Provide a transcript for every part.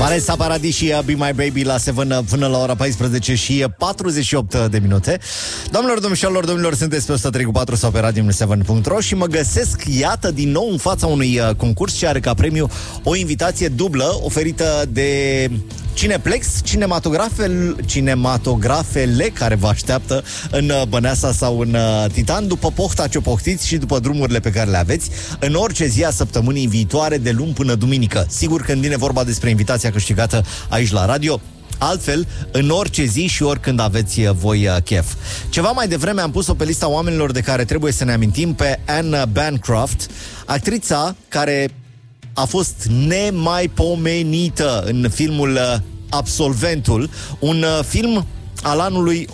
Vanessa Paradis și Be My Baby la 7 până la ora 14 și 48 de minute. Doamnelor, domnilor, sunteți pe 103.4 sau pe radio7.ro și mă găsesc, iată, din nou în fața unui concurs ce are ca premiu o invitație dublă oferită de Cineplex, cinematografele care vă așteaptă în Băneasa sau în Titan, după pofta ce-o poftiți și după drumurile pe care le aveți în orice zi a săptămânii viitoare, de luni până duminică. Sigur, când vine vorba despre invitația câștigată aici la radio, altfel, în orice zi și oricând aveți voi chef. Ceva mai devreme am pus-o pe lista oamenilor de care trebuie să ne amintim pe Anne Bancroft, actrița care a fost nemaipomenită în filmul Absolventul, un film al anului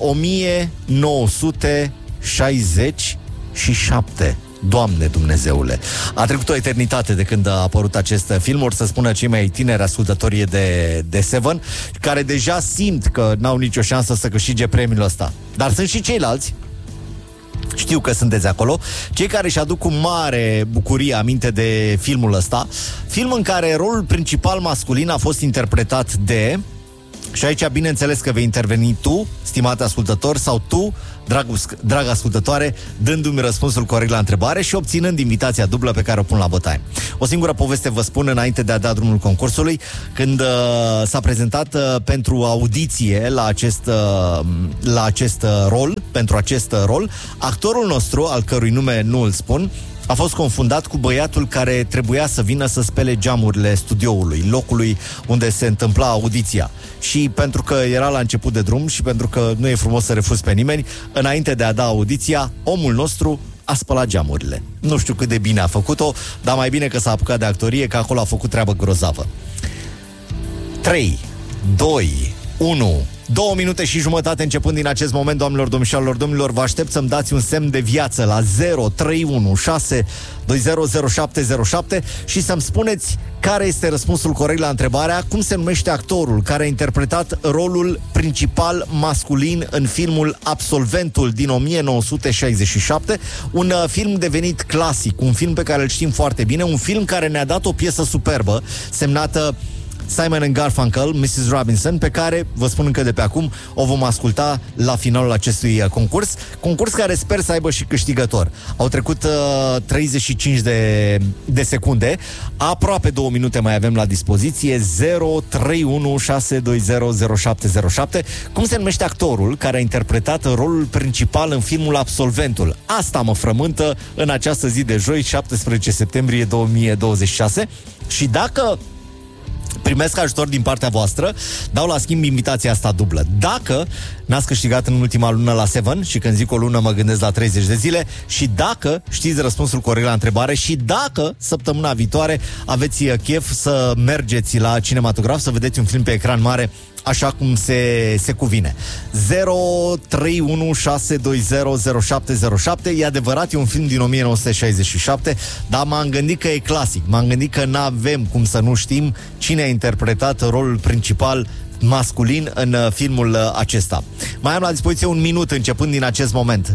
1967. Doamne Dumnezeule! A trecut o eternitate de când a apărut acest film, or să spună cei mai tineri ascultători de Seven, care deja simt că n-au nicio șansă să câștige premiul ăsta. Dar sunt și ceilalți, știu că sunteți acolo, cei care își aduc cu mare bucurie aminte de filmul ăsta, film în care rolul principal masculin a fost interpretat de... Și aici, bineînțeles că vei interveni tu, stimate ascultător, sau tu, dragă ascultătoare, dându-mi răspunsul corect la întrebare și obținând invitația dublă pe care o pun la bătaie. O singură poveste vă spun înainte de a da drumul concursului. Când s-a prezentat pentru audiție la acest rol, actorul nostru, al cărui nume nu îl spun, a fost confundat cu băiatul care trebuia să vină să spele geamurile studioului, locului unde se întâmpla audiția. Și pentru că era la început de drum și pentru că nu e frumos să refuzi pe nimeni, înainte de a da audiția, omul nostru a spălat geamurile. Nu știu cât de bine a făcut-o, dar mai bine că s-a apucat de actorie, că acolo a făcut treabă grozavă. 3, 2, 1... 2 minute și jumătate începând din acest moment, doamnelor, domnilor, vă aștept să-mi dați un semn de viață la 0316200707 și să-mi spuneți care este răspunsul corect la întrebarea cum se numește actorul care a interpretat rolul principal masculin în filmul Absolventul din 1967, un film devenit clasic, un film pe care îl știm foarte bine, un film care ne-a dat o piesă superbă semnată Simon & Garfunkel, Mrs. Robinson, pe care, vă spun încă de pe acum, o vom asculta la finalul acestui concurs care sper să aibă și câștigător. Au trecut 35 de secunde, aproape 2 minute mai avem la dispoziție. 0316200707. Cum se numește actorul care a interpretat rolul principal în filmul Absolventul? Asta mă frământă în această zi de joi, 17 septembrie 2026. Și dacă primesc ajutor din partea voastră, dau la schimb invitația asta dublă. Dacă n-ați câștigat în ultima lună la Seven, și când zic o lună mă gândesc la 30 de zile, și dacă știți răspunsul corect la întrebare, și dacă săptămâna viitoare aveți chef să mergeți la cinematograf, să vedeți un film pe ecran mare așa cum se cuvine. 0316200707. E adevărat, e un film din 1967, dar m-am gândit că e clasic. M-am gândit că n-avem cum să nu știm cine a interpretat rolul principal masculin în filmul acesta. Mai am la dispoziție un minut începând din acest moment.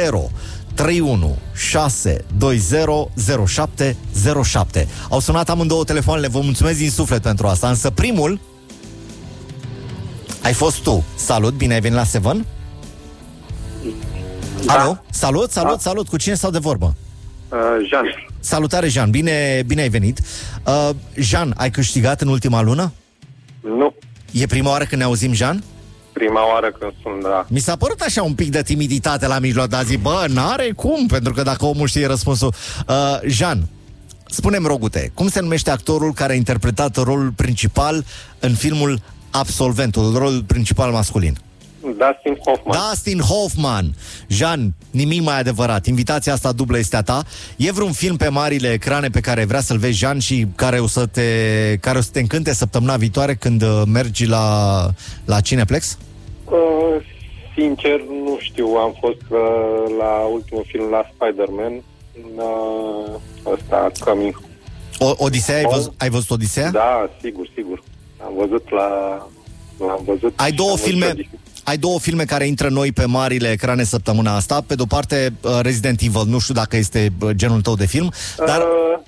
0316200707. Au sunat amândouă telefoanele, vă mulțumesc din suflet pentru asta, însă primul ai fost tu. Salut, bine ai venit la Seven. Da. Alo? Salut, cu cine stau de vorbă? Jean. Salutare, Jean, bine ai venit. Jean, ai câștigat în ultima lună? Nu. E prima oară când ne auzim, Jean? Prima oară când sunt, da. Mi s-a părut așa un pic de timiditate la mijloc, dar zic, n-are cum, pentru că dacă omul știe răspunsul. Jean, spune-mi, rogute, cum se numește actorul care a interpretat rolul principal în filmul Absolventul, rolul principal masculin? Dustin Hoffman. Jean, nimic mai adevărat. Invitația asta dublă este a ta. E vreun film pe marile ecrane pe care vrea să-l vezi, Jean, și care o să te încânte săptămâna viitoare când mergi la Cineplex? Sincer, nu știu. Am fost la ultimul film la Spider-Man. Ăsta, Coming. Odiseea? Ai văzut Odiseea? Da, sigur. Am văzut l-am văzut. Ai două filme care intră noi pe marile ecrane săptămâna asta. Pe de-o parte, Resident Evil, nu știu dacă este genul tău de film, dar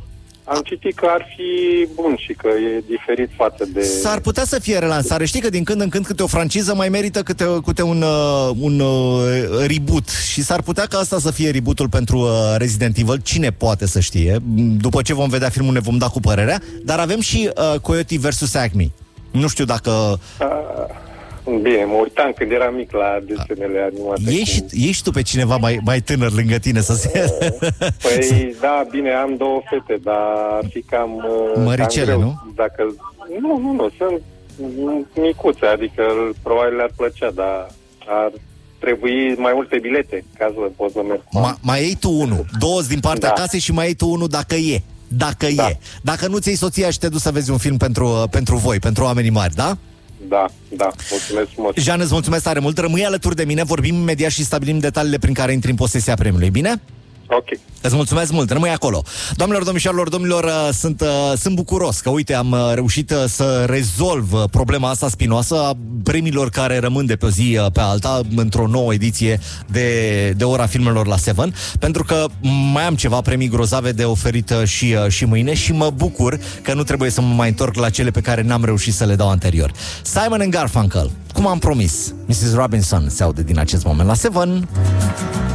Am citit că ar fi bun și că e diferit față de... S-ar putea să fie relansare. Știi că din când în când câte o franciză mai merită câte un reboot. Și s-ar putea ca asta să fie rebootul pentru Resident Evil. Cine poate să știe? După ce vom vedea filmul ne vom da cu părerea. Dar avem și Coyote vs. Acme. Nu știu dacă... Bine, mă uitam când eram mic la desenele animate. Ești și tu pe cineva mai tânăr lângă tine să se... Păi, da, bine, am 2 fete, dar ar fi cam... Măricele, cam greu, nu? Dacă... Nu, sunt micuțe, adică probabil le-ar plăcea, dar ar trebui mai multe bilete ca să pot să merg. Mai iei tu unul, 2 din partea casei și mai iei tu unul dacă e. E. Dacă nu ți iei soția și te duci să vezi un film pentru voi, pentru oamenii mari, da? Da, mulțumesc frumos. Jean, îți mulțumesc tare mult. Rămâi alături de mine, vorbim imediat și stabilim detaliile prin care intri în posesia premiului, bine? Ok. Îți mulțumesc mult, rămâi acolo. Doamnelor, domnilor, sunt bucuros că, uite, am reușit să rezolv problema asta spinoasă a premiilor care rămân de pe o zi pe alta într-o nouă ediție de ora filmelor la Seven, pentru că mai am ceva premii grozave de oferit și mâine și mă bucur că nu trebuie să mă mai întorc la cele pe care n-am reușit să le dau anterior. Simon & Garfunkel, cum am promis, Mrs. Robinson se aude din acest moment la Seven.